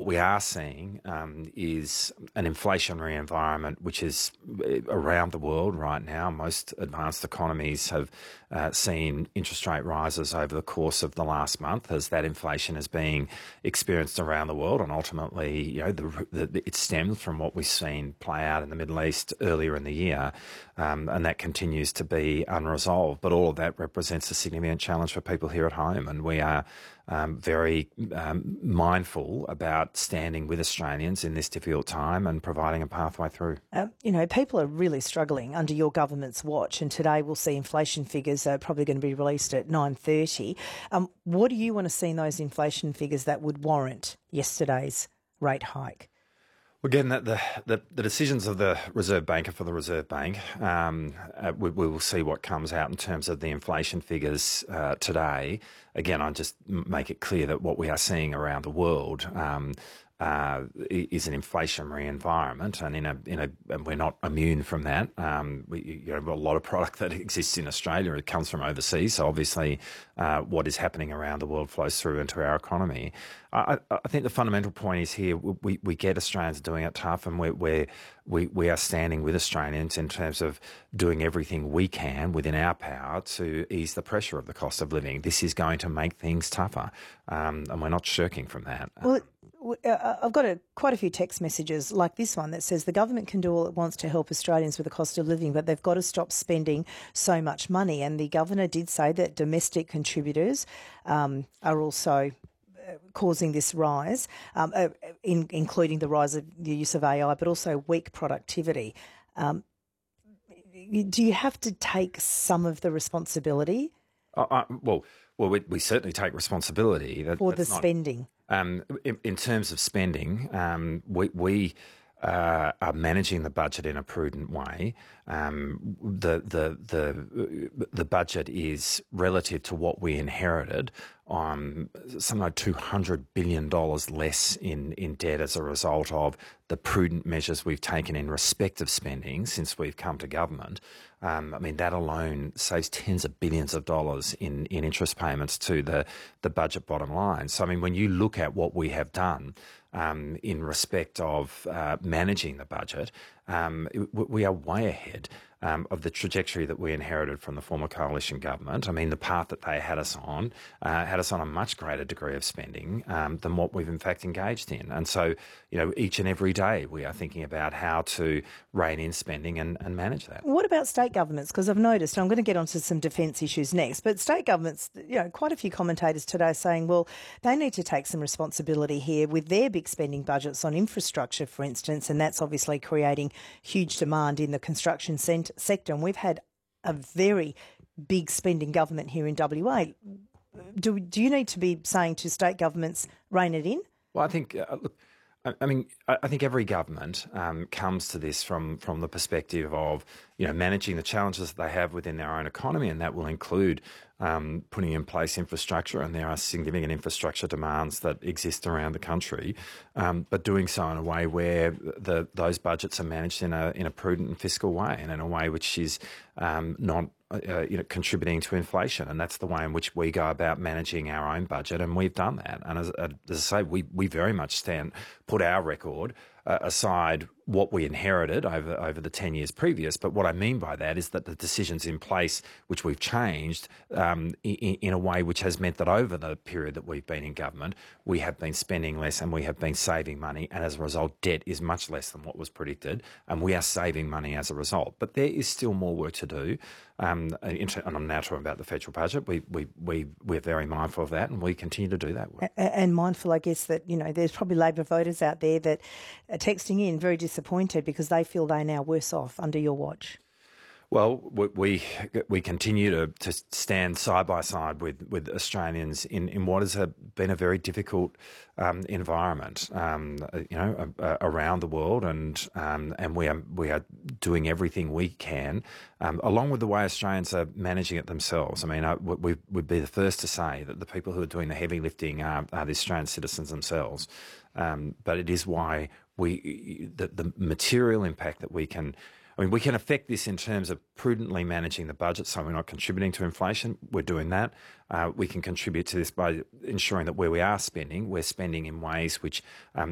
we are seeing is an inflationary environment which is around the world right now. Most advanced economies have seen interest rate rises over the course of the last month as that inflation is being experienced around the world, and ultimately, it stems from what we've seen play out in the Middle East earlier in the year, and that continues to be unresolved. But all of that represents a significant challenge for people here at home, and we are very mindful about standing with Australians in this difficult time and providing a pathway through. People are really struggling under your government's watch, and today we'll see inflation figures are probably going to be released at 9:30. What do you want to see in those inflation figures that would warrant yesterday's rate hike? Again, the decisions of the Reserve Bank are for the Reserve Bank. We will see what comes out in terms of the inflation figures today. Again, I'll just make it clear that what we are seeing around the world is an inflationary environment, and and we're not immune from that. A lot of product that exists in Australia, it comes from overseas. So obviously, what is happening around the world flows through into our economy. I think the fundamental point is here: we get Australians doing it tough, and we are standing with Australians in terms of doing everything we can within our power to ease the pressure of the cost of living. This is going to make things tougher, and we're not shirking from that. Well, I've got quite a few text messages like this one that says the government can do all it wants to help Australians with the cost of living, but they've got to stop spending so much money. And the governor did say that domestic contributors are also causing this rise, including the rise of the use of AI, but also weak productivity. Do you have to take some of the responsibility? We certainly take responsibility for the spending. In terms of spending, we are managing the budget in a prudent way. The budget is relative to what we inherited on something like $200 billion less in debt as a result of the prudent measures we've taken in respect of spending since we've come to government. That alone saves tens of billions of dollars in interest payments to the budget bottom line. So, when you look at what we have done in respect of managing the budget, we are way ahead of the trajectory that we inherited from the former coalition government. The path that they had us on a much greater degree of spending than what we've in fact engaged in. And so, each and every day we are thinking about how to rein in spending and manage that. What about state governments? Because I've noticed, and I'm going to get onto some defence issues next, but state governments, quite a few commentators today saying, well, they need to take some responsibility here with their big spending budgets on infrastructure, for instance, and that's obviously creating huge demand in the construction sector. And we've had a very big spending government here in WA. Do you need to be saying to state governments, rein it in? Well, I think, I think every government comes to this from the perspective of, managing the challenges that they have within their own economy, and that will include putting in place infrastructure, and there are significant infrastructure demands that exist around the country, but doing so in a way where those budgets are managed in a prudent and fiscal way, and in a way which is not contributing to inflation. And that's the way in which we go about managing our own budget, and we've done that. And as I say, we very much put our record aside what we inherited over the 10 years previous. But what I mean by that is that the decisions in place, which we've changed in a way which has meant that over the period that we've been in government, we have been spending less and we have been saving money. And as a result, debt is much less than what was predicted. And we are saving money as a result. But there is still more work to do. And I'm now talking about the federal budget. We're very mindful of that, and we continue to do that work. And mindful, I guess, that, there's probably Labor voters out there that are texting in very disappointed because they feel they're now worse off under your watch. Well, we continue to stand side by side with Australians in what has been a very difficult environment, around the world, and we are doing everything we can, along with the way Australians are managing it themselves. We'd be the first to say that the people who are doing the heavy lifting are the Australian citizens themselves, but it is why the material impact that we can affect this in terms of prudently managing the budget so we're not contributing to inflation. We're doing that. We can contribute to this by ensuring that where we are spending, we're spending in ways which